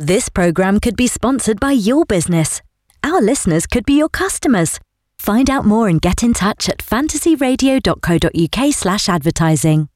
This programme could be sponsored by your business. Our listeners could be your customers. Find out more and get in touch at fantasyradio.co.uk/advertising.